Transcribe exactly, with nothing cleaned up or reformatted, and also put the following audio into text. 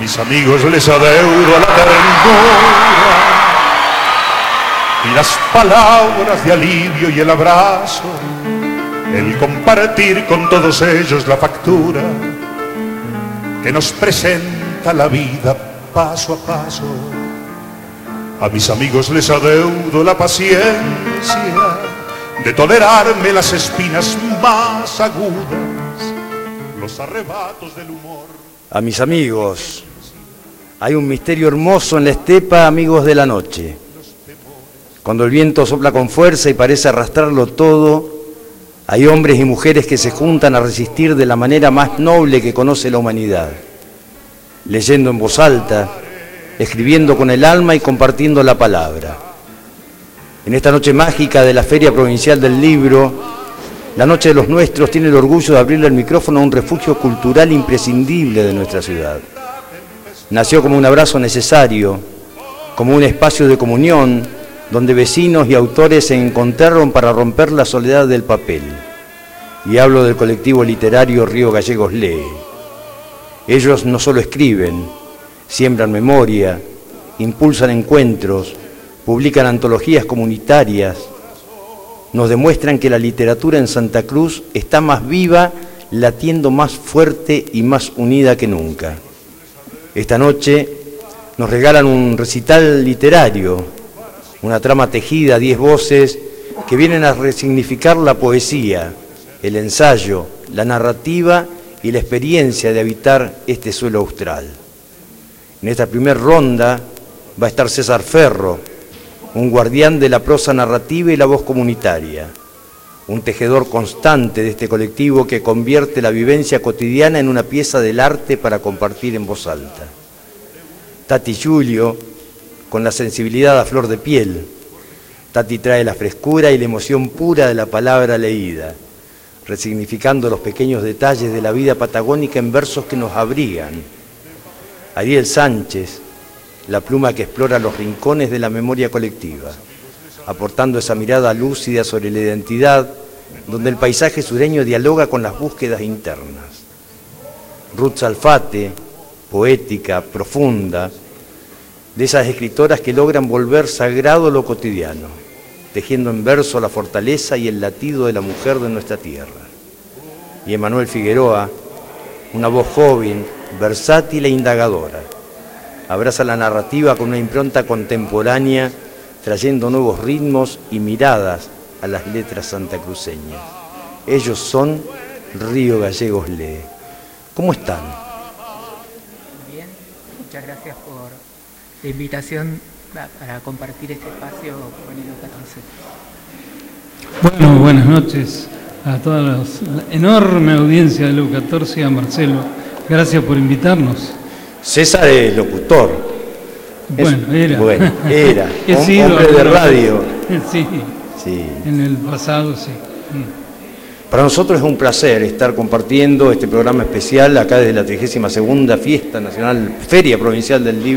mis amigos les adeudo la ternura y las palabras de alivio y el abrazo, el compartir con todos ellos la factura que nos presenta la vida paso a paso. A mis amigos les adeudo la paciencia de tolerarme las espinas más agudas, los arrebatos del humor. A mis amigos, hay un misterio hermoso en la estepa, amigos de la noche. Cuando el viento sopla con fuerza y parece arrastrarlo todo, hay hombres y mujeres que se juntan a resistir de la manera más noble que conoce la humanidad, leyendo en voz alta, escribiendo con el alma y compartiendo la palabra. En esta noche mágica de la Feria Provincial del Libro, la Noche de los Nuestros tiene el orgullo de abrirle el micrófono a un refugio cultural imprescindible de nuestra ciudad. Nació como un abrazo necesario, como un espacio de comunión, donde vecinos y autores se encontraron para romper la soledad del papel. Y hablo del colectivo literario Río Gallegos Lee. Ellos no solo escriben, siembran memoria, impulsan encuentros, publican antologías comunitarias, nos demuestran que la literatura en Santa Cruz está más viva, latiendo más fuerte y más unida que nunca. Esta noche nos regalan un recital literario, una trama tejida a diez voces que vienen a resignificar la poesía, el ensayo, la narrativa y la experiencia de habitar este suelo austral. En esta primera ronda va a estar César Ferro, un guardián de la prosa narrativa y la voz comunitaria, un tejedor constante de este colectivo que convierte la vivencia cotidiana en una pieza del arte para compartir en voz alta. Tati Julio, con la sensibilidad a flor de piel. Tati trae la frescura y la emoción pura de la palabra leída, resignificando los pequeños detalles de la vida patagónica en versos que nos abrigan. Ariel Sánchez, la pluma que explora los rincones de la memoria colectiva, aportando esa mirada lúcida sobre la identidad, donde el paisaje sureño dialoga con las búsquedas internas. Ruth Salfate, poética, profunda, de esas escritoras que logran volver sagrado lo cotidiano, tejiendo en verso la fortaleza y el latido de la mujer de nuestra tierra. Y Emanuel Figueroa, una voz joven, versátil e indagadora, abraza la narrativa con una impronta contemporánea, trayendo nuevos ritmos y miradas a las letras santacruceñas. Ellos son Río Gallegos Lee. ¿Cómo están? Bien, muchas gracias por la invitación para compartir este espacio con el U catorce. Bueno, buenas noches a toda la enorme audiencia del U catorce y a Marcelo. Gracias por invitarnos. César es locutor. Bueno, es, era. Bueno, era. He un sido hombre de radio. Sí, sí, en el pasado sí. Para nosotros es un placer estar compartiendo este programa especial acá desde la trigésima segunda Fiesta Nacional, Feria Provincial del Libro.